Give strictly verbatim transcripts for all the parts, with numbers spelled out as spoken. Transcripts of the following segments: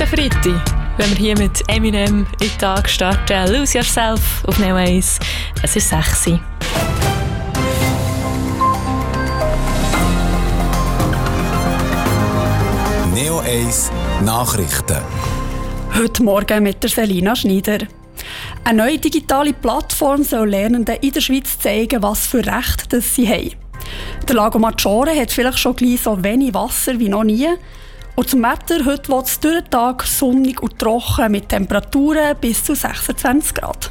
Freitag, wenn wir hier mit Eminem in den Tag starten. «Lose Yourself» auf Neo eins. Es ist sechs Uhr. Neo eins Nachrichten. Heute Morgen mit der Selina Schneider. Eine neue digitale Plattform soll Lernenden in der Schweiz zeigen, was für Rechte sie haben. Der Lago Maggiore hat vielleicht schon gleich so wenig Wasser wie noch nie. Und zum Wetter, heute wird es durch den Tag sonnig und trocken mit Temperaturen bis zu sechsundzwanzig Grad.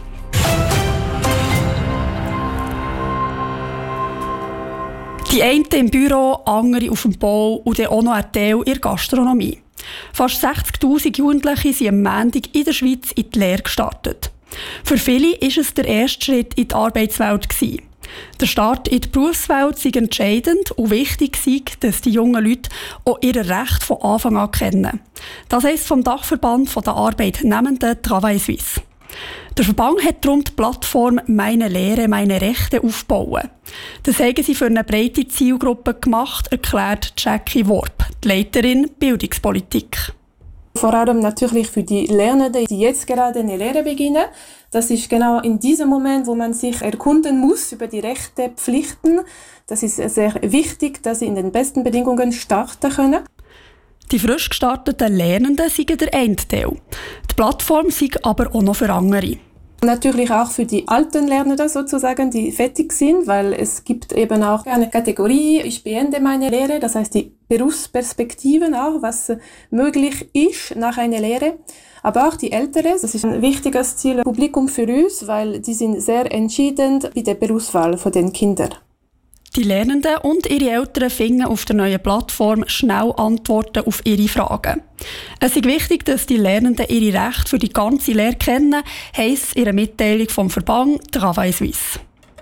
Die einen im Büro, andere auf dem Bau und dann auch noch ein Teil in der Gastronomie. Fast sechzigtausend Jugendliche sind am Montag in der Schweiz in die Lehre gestartet. Für viele war es der erste Schritt in die Arbeitswelt. Der Start in die Berufswelt sei entscheidend und wichtig sei, dass die jungen Leute auch ihre Rechte von Anfang an kennen. Das heisst vom Dachverband der Arbeitnehmenden Travail Suisse. Der Verband hat darum die Plattform «Meine Lehre, meine Rechte» aufgebaut. Das haben sie für eine breite Zielgruppe gemacht, erklärt Jackie Worp, die Leiterin Bildungspolitik. Vor allem natürlich für die Lernenden, die jetzt gerade eine Lehre beginnen. Das ist genau in diesem Moment, wo man sich erkunden muss über die Rechte, Pflichten. Das ist sehr wichtig, dass sie in den besten Bedingungen starten können. Die frisch gestarteten Lernenden sind der eine Teil. Die Plattform sei aber auch noch für andere. Natürlich auch für die alten Lernenden sozusagen, die fertig sind, weil es gibt eben auch eine Kategorie, ich beende meine Lehre, das heißt die Berufsperspektiven auch, was möglich ist nach einer Lehre. Aber auch die Älteren, das ist ein wichtiges Ziel, Publikum für uns, weil die sind sehr entschieden bei der Berufswahl von den Kindern. Die Lernenden und ihre Eltern finden auf der neuen Plattform schnell Antworten auf ihre Fragen. Es ist wichtig, dass die Lernenden ihre Rechte für die ganze Lehre kennen, heisst ihre Mitteilung vom Verband Travail Suisse.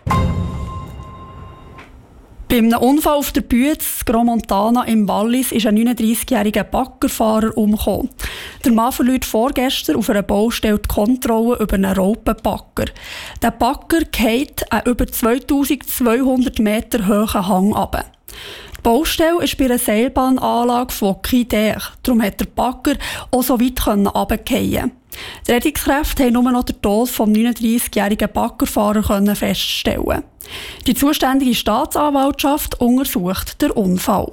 Bei einem Unfall auf der Bütz, Grand Montana im Wallis, ist ein neununddreissigjähriger Baggerfahrer umgekommen. Der Mann verliert vorgestern auf einer Baustelle die Kontrolle über einen Raupenbagger. Der Bagger fällt einen über zweitausendzweihundert Meter hohen Hang runter. Die Baustelle ist bei einer Seilbahnanlage von Quider, darum hat der Bagger auch so weit runterfallen. Die Rettungskräfte haben nur noch den Tod des neununddreissigjährigen Baggerfahrers feststellen. Die zuständige Staatsanwaltschaft untersucht den Unfall.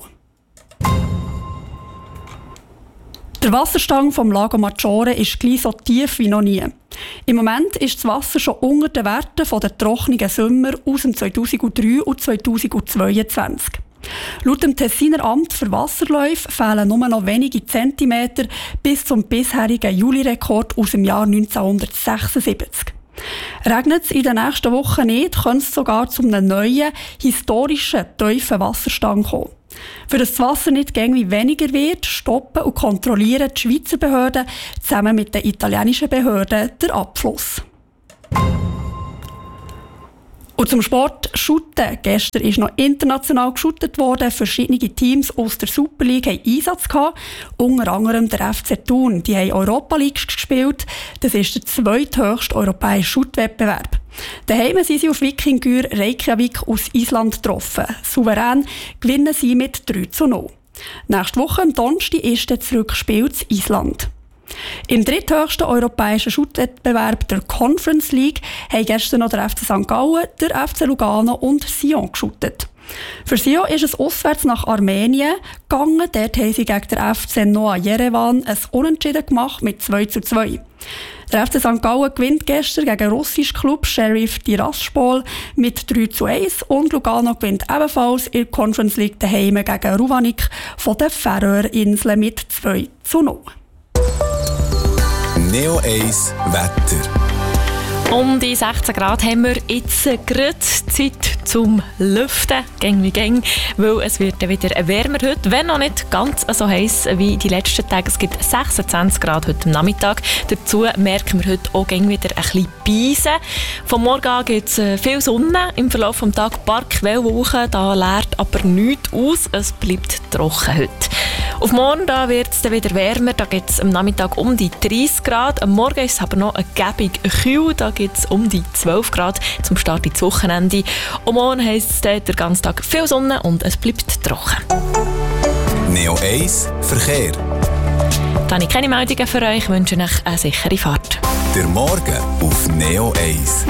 Der Wasserstand vom Lago Maggiore ist gleich so tief wie noch nie. Im Moment ist das Wasser schon unter den Werten der trockenen Sommer aus dem zweitausenddrei und zweitausendzweiundzwanzig. Laut dem Tessiner Amt für Wasserläufe fehlen nur noch wenige Zentimeter bis zum bisherigen Juli-Rekord aus dem Jahr neunzehnhundertsechsundsiebzig. Regnet es in den nächsten Wochen nicht, könnte es sogar zu einem neuen, historischen, tiefen Wasserstand kommen. Für das Wasser nicht gängig weniger wird, stoppen und kontrollieren die Schweizer Behörden zusammen mit den italienischen Behörden den Abfluss. Und zum Sport Shooten. Gestern ist noch international geshootet worden. Verschiedene Teams aus der Super League hatten Einsatz gehabt. Unter anderem der F C Thun. Die haben Europa League gespielt. Das ist der zweithöchste europäische Shoot-Wettbewerb. Daheim sind sie auf Wikingur Reykjavik aus Island getroffen. Souverän gewinnen sie mit drei zu null. Nächste Woche am Donnerstag ist das Rückspiel zu Island. Im dritthöchsten europäischen Shootwettbewerb der Conference League haben gestern noch der F C Sankt Gallen, der F C Lugano und Sion geshootet. Für Sion ist es auswärts nach Armenien gegangen. Dort haben sie gegen den F C Noah Jerewan ein Unentschieden gemacht mit zwei zu zwei. Der F C Sankt Gallen gewinnt gestern gegen den russischen Klub Sheriff Tiraspol mit drei zu eins und Lugano gewinnt ebenfalls in der Conference League daheim gegen Ruvanik von den Färöerinseln mit zwei zu null. Neo eins Wetter. Um die sechzehn Grad haben wir jetzt gerade Zeit zum Lüften, gäng wie gäng, weil es wird wieder wärmer heute, wenn noch nicht ganz so heiß wie die letzten Tage. Es gibt sechsundzwanzig Grad heute am Nachmittag. Dazu merken wir heute auch gäng wieder ein bisschen Beisen. Vom Morgen an gibt es viel Sonne, im Verlauf des Tages ein paar Quellwolken, da leert aber nichts aus, es bleibt trocken heute. Auf morgen wird es dann wieder wärmer, da gibt es am Nachmittag um die dreißig Grad, am Morgen ist es aber noch ein gäbig kühl, da gibt es um die zwölf Grad zum Start ins Wochenende. Und morgen heisst es dann den ganzen Tag viel Sonne und es bleibt trocken. Neo eins Verkehr. Da habe ich keine Meldungen für euch, wünsche euch eine sichere Fahrt. Der Morgen auf Neo eins.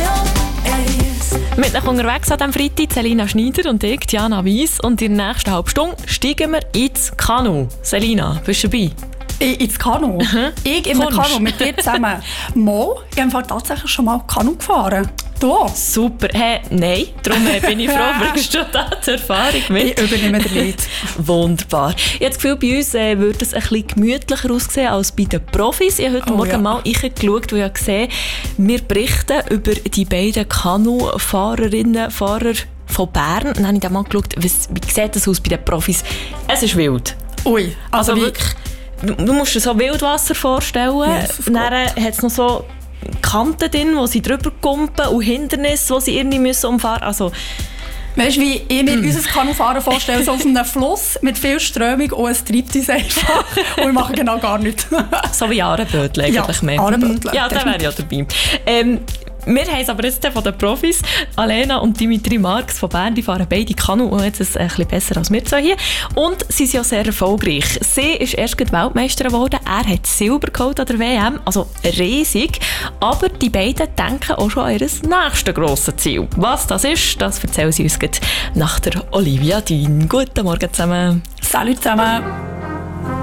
Mit euch unterwegs an diesem Freitag Selina Schneider und ich, Diana Weiss. Und in der nächsten halben Stunde steigen wir ins Kanu. Selina, bist du dabei? Ich ins Kanu? Mhm. Ich in einem Kanu mit dir zusammen? Mo, ich habe tatsächlich schon mal Kanu gefahren. Du? Super. Hey, nein, darum bin ich froh, bringst du da die Erfahrung mit? Ich übernehme den Lied. Wunderbar. Ich habe das Gefühl, bei uns äh, würde es ein bisschen gemütlicher aussehen als bei den Profis. Ich habe heute oh, Morgen ja. mal reingeschaut und habe gesehen, wir berichten über die beiden Kanu-Fahrerinnen, Fahrer von Bern. Und dann habe ich dann mal geschaut, was, wie sieht das aus bei den Profis? Es ist wild. Ui, also, also wirklich, du, du musst dir so Wildwasser vorstellen. Yes, dann hat es noch so Kanten drin, wo sie drüber kumpen und Hindernisse, die sie irgendwie müssen umfahren müssen. Also, weißt du, wie ich mir mm. unser Kanufahren vorstelle, so auf einem Fluss mit viel Strömung und es treibt uns einfach. Und wir machen genau gar nichts. So wie Ahrenbödel eigentlich ja, mehr. Ahrenbödel. Ja, da wäre ich auch dabei. Ähm, wir haben es aber jetzt von den Profis. Alena und Dimitri Marx von Bern, die fahren beide Kanu und jetzt ist es ein bisschen besser als wir zwei hier. Und sie sind ja sehr erfolgreich. Sie ist erst Weltmeisterin geworden. Er hat Silber geholt an der W M, also riesig. Aber die beiden denken auch schon an ihr nächstes grosses Ziel. Was das ist, das erzählen sie uns nach der Olivia Dean. Guten Morgen zusammen. Salut zusammen.